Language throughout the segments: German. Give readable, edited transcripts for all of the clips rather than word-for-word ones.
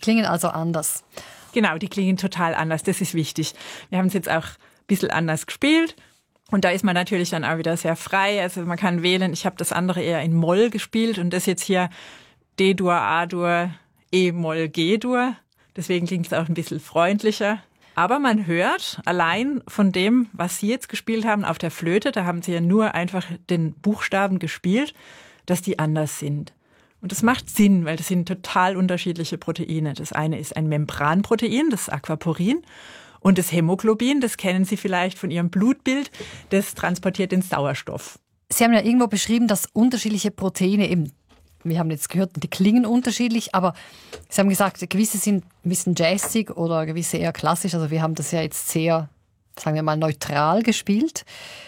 klingen also anders. Genau, die klingen total anders, das ist wichtig. Wir haben es jetzt auch ein bisschen anders gespielt. Und da ist man natürlich dann auch wieder sehr frei. Also man kann wählen, ich habe das andere eher in Moll gespielt und das jetzt hier D-Dur, A-Dur, E-Moll, G-Dur. Deswegen klingt es auch ein bisschen freundlicher. Aber man hört allein von dem, was Sie jetzt gespielt haben auf der Flöte, da haben Sie ja nur einfach den Buchstaben gespielt, dass die anders sind. Und das macht Sinn, weil das sind total unterschiedliche Proteine. Das eine ist ein Membranprotein, das Aquaporin. Und das Hämoglobin, das kennen Sie vielleicht von Ihrem Blutbild, das transportiert den Sauerstoff. Sie haben ja irgendwo beschrieben, dass unterschiedliche Proteine eben, wir haben jetzt gehört, die klingen unterschiedlich, aber Sie haben gesagt, gewisse sind ein bisschen jazzig oder gewisse eher klassisch. Also wir haben das ja jetzt sehr, sagen wir mal, neutral gespielt.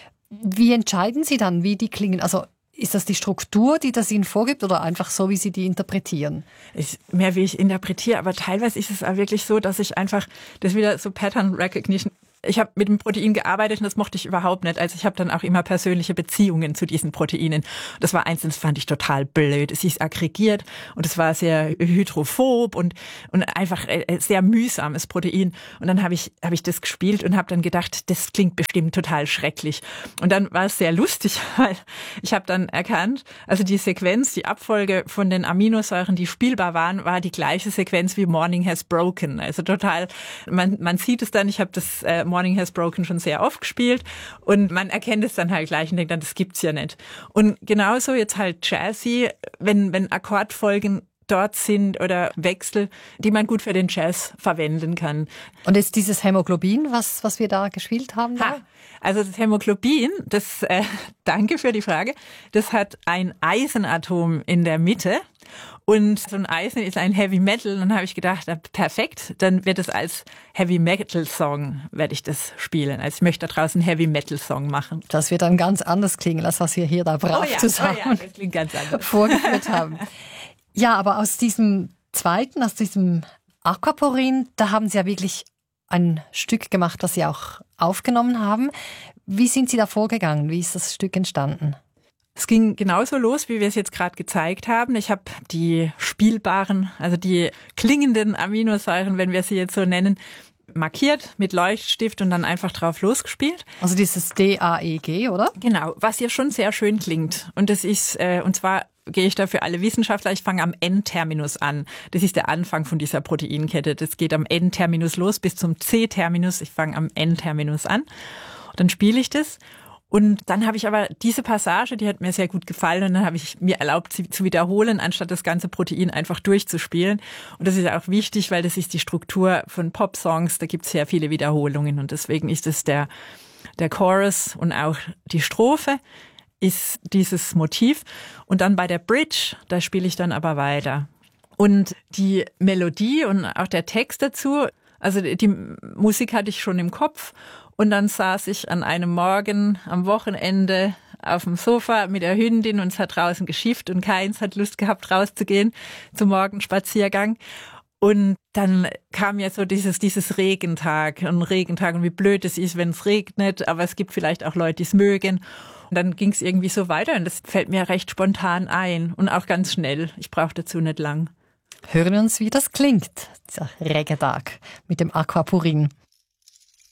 Wie entscheiden Sie dann, wie die klingen? Also ist das die Struktur, die das Ihnen vorgibt oder einfach so, wie Sie die interpretieren? Mehr wie ich interpretiere, aber teilweise ist es auch wirklich so, dass ich einfach, das wieder so Pattern Recognition, ich habe mit dem Protein gearbeitet und das mochte ich überhaupt nicht. Also ich habe dann auch immer persönliche Beziehungen zu diesen Proteinen. Das war eins, das fand ich total blöd. Es hieß aggregiert und es war sehr hydrophob und einfach sehr mühsames Protein. Und dann habe ich das gespielt und habe dann gedacht, das klingt bestimmt total schrecklich. Und dann war es sehr lustig, weil ich habe dann erkannt, also die Sequenz, die Abfolge von den Aminosäuren, die spielbar waren, war die gleiche Sequenz wie Morning Has Broken. Also total, man sieht es dann, ich habe das Morning Has Broken schon sehr oft gespielt und man erkennt es dann halt gleich und denkt dann, das gibt's ja nicht. Und genauso jetzt halt Jazzy, wenn Akkordfolgen dort sind oder Wechsel, die man gut für den Jazz verwenden kann. Und jetzt dieses Hämoglobin, was wir da gespielt haben? Da? Also das Hämoglobin, das, danke für die Frage, das hat ein Eisenatom in der Mitte. Und so ein Eisen ist ein Heavy Metal. Und dann habe ich gedacht, perfekt, dann wird es als Heavy Metal Song, werde ich das spielen. Also ich möchte da draußen Heavy Metal Song machen. Das wird dann ganz anders klingen, als was wir hier da brav zusammen das klingt ganz anders. vorgeführt haben. Ja, aber aus diesem Aquaporin, da haben Sie ja wirklich ein Stück gemacht, das Sie auch aufgenommen haben. Wie sind Sie da vorgegangen? Wie ist das Stück entstanden? Es ging genauso los, wie wir es jetzt gerade gezeigt haben. Ich habe die spielbaren, also die klingenden Aminosäuren, wenn wir sie jetzt so nennen, markiert mit Leuchtstift und dann einfach drauf losgespielt. Also dieses DAEG, oder? Genau, was ja schon sehr schön klingt. Und das ist, und zwar gehe ich da für alle Wissenschaftler, ich fange am N-Terminus an. Das ist der Anfang von dieser Proteinkette. Das geht am N-Terminus los bis zum C-Terminus. Ich fange am N-Terminus an. Und dann spiele ich das. Und dann habe ich aber diese Passage, die hat mir sehr gut gefallen und dann habe ich mir erlaubt, sie zu wiederholen, anstatt das ganze Protein einfach durchzuspielen. Und das ist auch wichtig, weil das ist die Struktur von Pop-Songs, da gibt es sehr viele Wiederholungen und deswegen ist es der Chorus und auch die Strophe ist dieses Motiv. Und dann bei der Bridge, da spiele ich dann aber weiter. Und die Melodie und auch der Text dazu, also die Musik hatte ich schon im Kopf. Und dann saß ich an einem Morgen am Wochenende auf dem Sofa mit der Hündin und es hat draußen geschifft und keins hat Lust gehabt, rauszugehen zum Morgenspaziergang. Und dann kam ja so dieses Regentag und wie blöd es ist, wenn es regnet, aber es gibt vielleicht auch Leute, die es mögen. Und dann ging es irgendwie so weiter und das fällt mir recht spontan ein und auch ganz schnell. Ich brauche dazu nicht lang. Hören wir uns, wie das klingt, dieser Regentag mit dem Aquaporin.